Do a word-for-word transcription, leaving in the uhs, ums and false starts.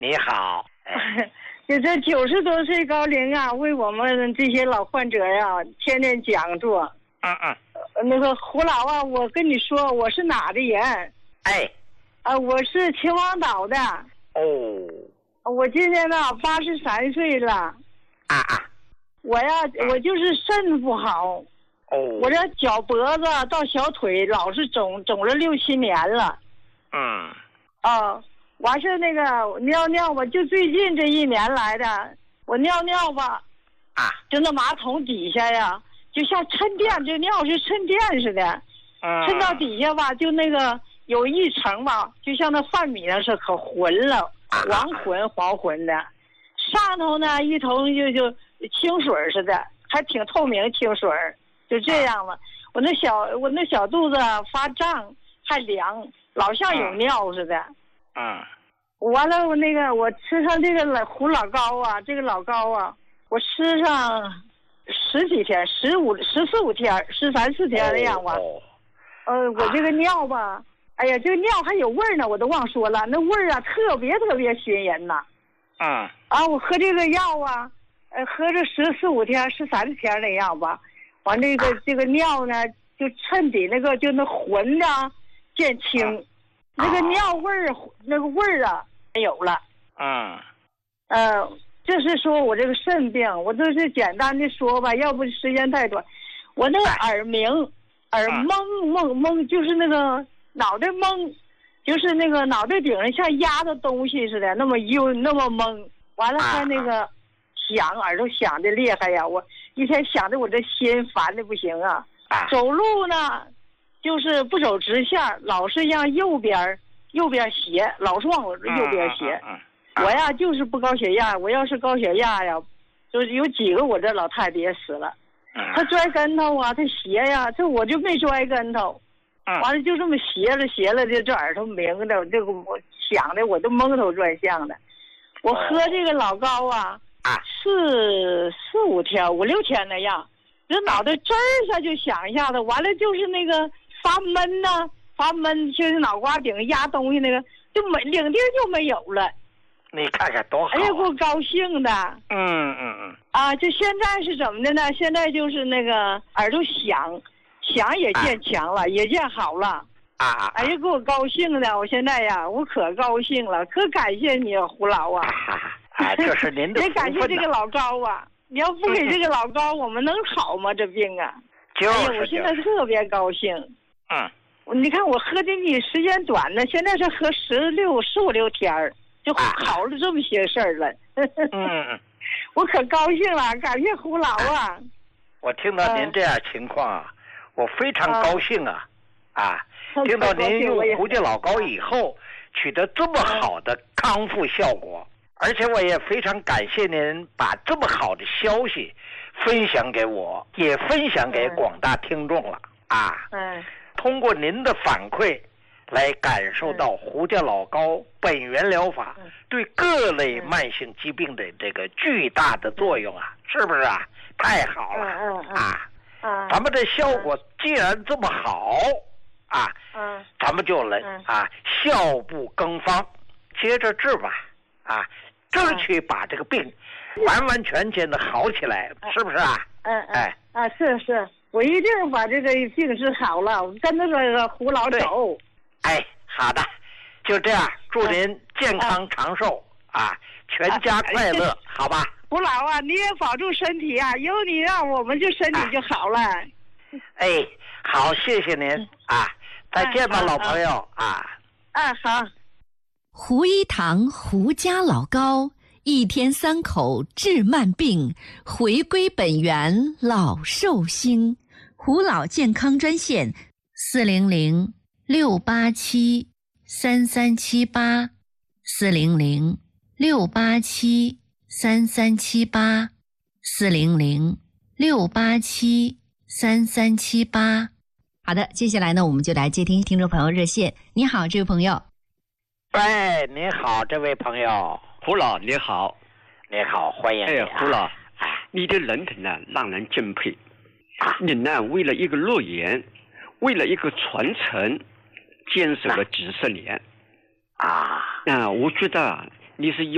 你好。 就这九十多岁高龄啊，为我们这些老患者呀、啊，天天讲座。 嗯嗯。 那个胡老啊，我跟你说，我是哪的人？ 哎。 啊，我是秦皇岛的。 哦。 我今年呢八十三岁了。 啊啊。 我呀，我就是肾不好。 哦。 我这脚脖子到小腿老是肿，肿了六七年了。 嗯。 啊，完事那个尿尿吧，就最近这一年来的，我尿尿吧， 啊， 就那马桶底下呀，就像沉淀，这尿是沉淀似的， 嗯， 沉到底下吧，就那个有一层吧，就像那饭米那是可浑了，黄浑黄浑的，上头呢一头就就清水似的，还挺透明清水，就这样了。我那小我那小肚子发胀，还凉，老像有尿似的。 嗯。 完了，我那个我吃上这个老胡老膏啊，这个老膏啊，我吃上十几天，十五十四五天，十三四天那样吧。 哦。 呃，我这个尿吧，哎呀，这个尿还有味儿呢，我都忘说了，那味儿啊特别特别熏人呐。 嗯。 啊，我喝这个药啊，呃，喝着十四五天、十三天那样吧。完这个这个尿呢，就衬底那个就那浑的见清，啊、那个尿味儿那个味儿啊没有了。 嗯。 呃，这是说我这个肾病，我都是简单的说吧，要不时间太短。我那个耳鸣，耳蒙蒙蒙，就是那个脑袋蒙，就是那个脑袋顶上像压的东西似的，那么晕，那么蒙。完了还那个响，耳朵响的厉害呀！我一天想着我这心烦的不行啊。走路呢，就是不走直线，老是让右边右边斜，老是往我右边斜。我呀就是不高血压，我要是高血压呀，就是有几个我这老太太也死了。她摔跟头啊，她斜呀，这我就没摔跟头。完了就这么斜了斜了，这这耳朵鸣的，这个我想的我都蒙头转向的。我喝这个老膏啊，四四五天五六天那样，这脑袋这儿一下就响一下子，完了就是那个发闷呐、啊，发闷，就是脑瓜顶压东西那个，就没领地就没有了。 你看看多好、啊！ 哎呀，给我高兴的。 嗯嗯嗯。 啊，就现在是怎么的呢？现在就是那个耳朵响，响也见强了，啊、也见好了。 啊！ 哎呀，给我高兴的！我现在呀，我可高兴了，可感谢你，胡老啊！ 啊，这是您的福分。 也感谢这个老高啊！你要不给这个老高，我们能好吗？这病啊！ 就是。 哎呀，我现在特别高兴。 嗯。 你看我喝的你时间短呢，现在是喝十六十五六天儿，就好了这么些事儿了。 嗯嗯。 我可高兴了，感谢胡老啊！ 我听到您这样情况啊，我非常高兴啊！啊。听到您用胡椒老膏以后取得这么好的康复效果，而且我也非常感谢您把这么好的消息分享给我，也分享给广大听众了啊！ 嗯， 通过您的反馈来感受到胡椒老膏本源疗法对各类慢性疾病的这个巨大的作用啊，是不是啊？太好了啊！咱们的效果既然这么好啊， 嗯， 咱们就来啊，效不更方，接着治吧，啊，争取把这个病完完全全的好起来，是不是啊？ 嗯嗯，哎啊，是是，我一定把这个病治好了，我跟着这个胡老走。 哎，好的，就这样，祝您健康长寿啊，全家快乐，好吧？ 胡老啊，你也保重身体啊，有你让我们这身体就好了。 哎，好，谢谢您啊。再见吧，老朋友啊！ 啊，好。 胡一堂胡家老膏，一天三口治慢病，回归本源老寿星。胡老健康专线：四零零六八七三三七八，四零零六八七三三七八，四零零六八七三三七八。好的，接下来呢，我们就来接听听众朋友热线。你好，这位朋友。 喂，你好，这位朋友。 胡老，你好。 你好，欢迎你、啊。 哎，胡老，你的人品呢，让人敬佩。啊、你呢，为了一个诺言，为了一个传承，坚守了几十年。 啊， 那、呃、我觉得你是有